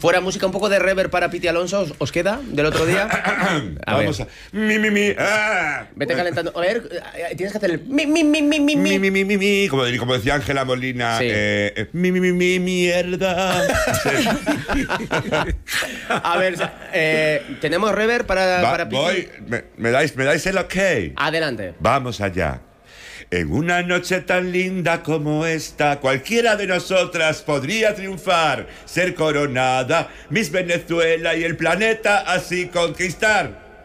Fuera música, un poco de reverb para Piti Alonso, ¿os queda del otro día? Vamos a... Vete calentando. A ver, tienes que hacer el mi. Como decía Ángela Molina, Sí. mierda. A ver, tenemos reverb para Piti. Voy, ¿me dais el ok? Adelante. Vamos allá. En una noche tan linda como esta, cualquiera de nosotras podría triunfar, ser coronada, Miss Venezuela y el planeta así conquistar.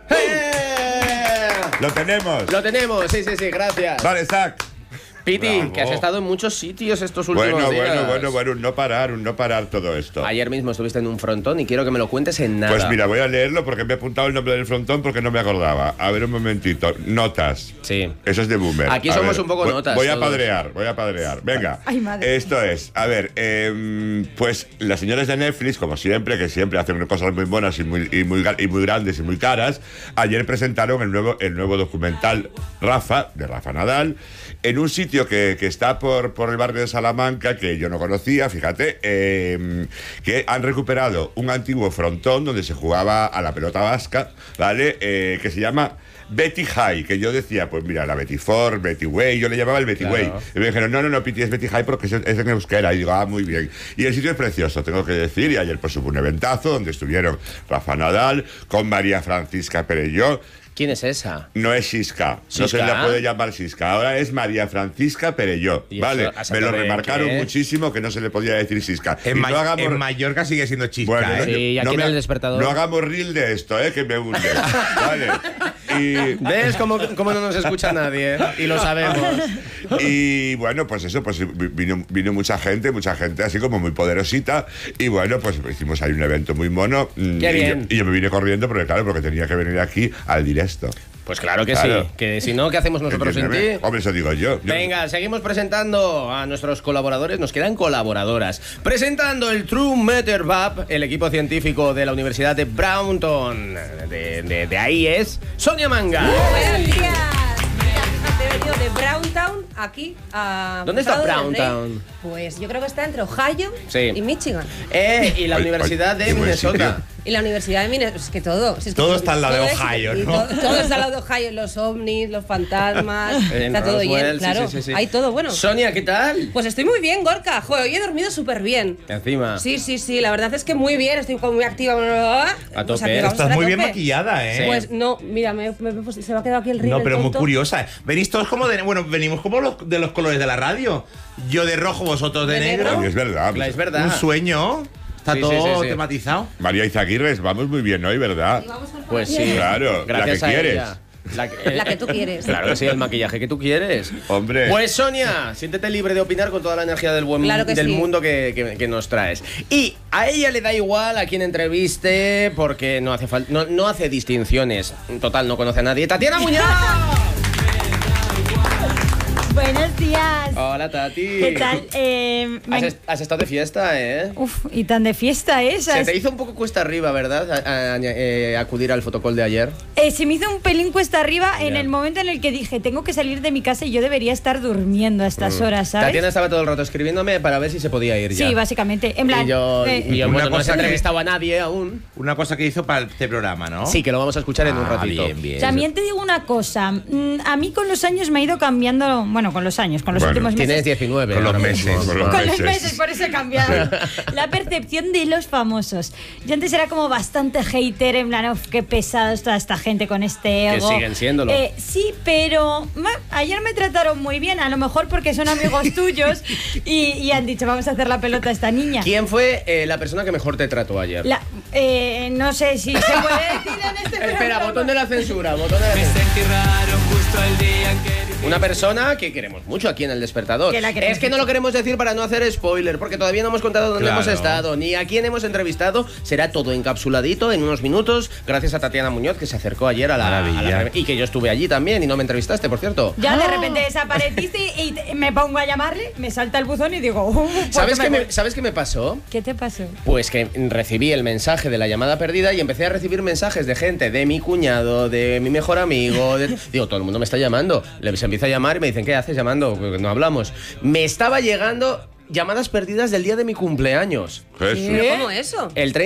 ¿Lo tenemos? Lo tenemos, sí, gracias. Vale, Zach. Piti, Bravo. que has estado en muchos sitios estos últimos días. Bueno, no parar todo esto. Ayer mismo estuviste en un frontón y quiero que me lo cuentes en nada. Pues mira, voy a leerlo porque me he apuntado el nombre del frontón porque no me acordaba. A ver, un momentito. Notas. Sí. Eso es de Boomer. Aquí A somos ver, un poco notas Voy a todos. padrear. Venga. Ay, madre. Esto es, a ver, pues las señoras de Netflix, como siempre, que siempre hacen cosas muy buenas y muy grandes y muy caras, ayer presentaron el nuevo documental de Rafa Nadal, en un sitio que está por el barrio de Salamanca, que yo no conocía, fíjate, que han recuperado un antiguo frontón donde se jugaba a la pelota vasca, ¿vale? Que se llama Betty High, que yo decía, pues mira, la Betty Ford, Betty Way, yo le llamaba el Betty Way. Y me dijeron, no, Piti, es Betty High porque es en euskera. Y digo, muy bien. Y el sitio es precioso, tengo que decir, y ayer pues hubo un eventazo donde estuvieron Rafa Nadal con María Francisca Perelló. ¿Quién es esa? No es Sisca, no se la puede llamar Sisca, ahora es María Francisca Perelló, ¿Y ¿vale? eso, Me lo qué remarcaron es? muchísimo que no se le podía decir Sisca. En Mallorca sigue siendo chisca, Bueno, ¿eh? Sí, y aquí en el despertador. No hagamos reel de esto, que me hunde. Vale. ¿Ves cómo no nos escucha nadie? Y lo sabemos. Y bueno, pues eso, pues vino mucha gente así como muy poderosita. Y bueno, pues hicimos ahí un evento muy mono. Qué bien. Y yo me vine corriendo porque tenía que venir aquí al directo. Pues claro que Claro. sí. Que si no, ¿qué hacemos nosotros sin ti? Entiéndeme. Hombre, eso digo yo. Venga, seguimos presentando a nuestros colaboradores. Nos quedan colaboradoras. Presentando el True Matter Lab, el equipo científico de la Universidad de Brownton. De ahí es Sonia Manga. Buenos días. He venido de Browntown aquí a... ¿Dónde está Prado del Rey. Browntown? Pues yo creo que está entre Ohio Sí. y Michigan. Y la Oye, Universidad oye, de qué buen Minnesota. sitio. Y la Universidad de Minnesota, es que todo. Si es que Todo está al lado de todo Ohio, y ¿no? Todo está al lado de Ohio, los ovnis, los fantasmas, En está todo Roswell, lleno, sí, claro. sí. Hay todo bueno. Sonia, ¿qué tal? Pues estoy muy bien, Gorka. Joder, hoy he dormido súper bien. Encima. Sí, la verdad es que muy bien, estoy como muy activa. A tope. Pues aquí vamos Estás a muy tope. bien maquillada, ¿eh? Pues no, mira, se me ha quedado aquí el río. No, pero muy curiosa. Venís todos como venimos como de los colores de la radio. Yo de rojo, vosotros de ¿De negro. negro? Oye, es verdad. Es verdad. Un sueño. Está Sí, todo sí. tematizado. María Izaguirre, vamos muy bien hoy, ¿verdad? Pues sí. Claro, Gracias la que a quieres. ella. La que tú quieres. Claro que sí, el maquillaje que tú quieres. Hombre. Pues Sonia, siéntete libre de opinar con toda la energía del Claro que del sí. mundo que nos traes. Y a ella le da igual a quien entreviste porque no hace no hace distinciones. Total, no conoce a nadie. ¡Tatiana Muñoz! Buenos días. Hola, Tati. ¿Qué tal? Has estado de fiesta, ¿eh? Uf, y tan de fiesta esa. Se te hizo un poco cuesta arriba, ¿verdad? Acudir al fotocall de ayer. Se me hizo un pelín cuesta arriba en Ya. el momento en el que dije, tengo que salir de mi casa y yo debería estar durmiendo a estas horas, ¿sabes? Tatiana estaba todo el rato escribiéndome para ver si se podía ir ya. Sí, básicamente. En plan, Y yo, Una bueno, no has cosa que- entrevistado a nadie aún. Una cosa que hizo para este programa, ¿no? Sí, que lo vamos a escuchar en un ratito. Bien. también te digo una cosa. A mí con los años me ha ido cambiando. Bueno, con los años, con los Bueno, últimos meses. Tienes 19. Con los ahora meses, mismo. con los Con los meses. meses, por eso he cambiado. La percepción de los famosos. Yo antes era como bastante hater, en plan, uf, qué pesado es toda esta gente con este Que ego. siguen siéndolo. Sí, pero ayer me trataron muy bien, a lo mejor porque son amigos tuyos y han dicho, vamos a hacer la pelota a esta niña. ¿Quién fue la persona que mejor te trató ayer? No sé si se puede decir en este Espera, programa. botón de la censura, botón de la censura. Una persona que queremos mucho aquí en El Despertador. Que la queremos Es que no lo queremos decir para no hacer spoiler, porque todavía no hemos contado dónde Claro. hemos estado, ni a quién hemos entrevistado. Será todo encapsuladito en unos minutos, gracias a Tatiana Muñoz, que se acercó ayer a la... Maravilla. y que yo estuve allí también y no me entrevistaste, por cierto. Ya de repente desapareciste y me pongo a llamarle, me salta el buzón y digo, ¿Sabes qué me ¿Sabes qué me pasó? ¿Qué te pasó? Pues que recibí el mensaje de la llamada perdida y empecé a recibir mensajes de gente, de mi cuñado, de mi mejor amigo. Digo, todo el mundo me está llamando. Se empieza a llamar y me dicen, ¿qué haces llamando? No hablamos. Me estaba llegando llamadas perdidas del día de mi cumpleaños. Jesús. ¿Pero cómo eso? El